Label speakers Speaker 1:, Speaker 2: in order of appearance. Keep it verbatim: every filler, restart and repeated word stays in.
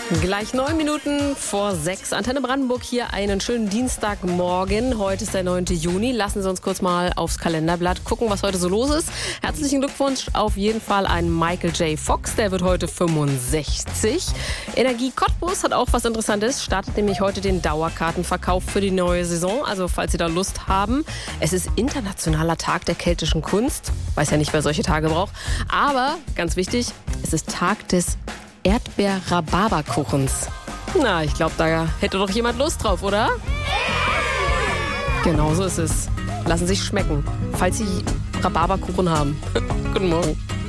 Speaker 1: Gleich neun Minuten vor sechs. Antenne Brandenburg hier einen schönen Dienstagmorgen. Heute ist der neunte Juni. Lassen Sie uns kurz mal aufs Kalenderblatt gucken, was heute so los ist. Herzlichen Glückwunsch auf jeden Fall an Michael J. Fox. Der wird heute fünfundsechzig. Energie Cottbus hat auch was Interessantes. Startet nämlich heute den Dauerkartenverkauf für die neue Saison. Also falls Sie da Lust haben. Es ist Internationaler Tag der keltischen Kunst. Weiß ja nicht, wer solche Tage braucht. Aber ganz wichtig, es ist Tag des Erdbeer-Rhabarberkuchens. Na, ich glaube, da hätte doch jemand Lust drauf, oder? Genau so ist es. Lassen Sie sich schmecken, falls Sie Rhabarberkuchen haben. Guten Morgen.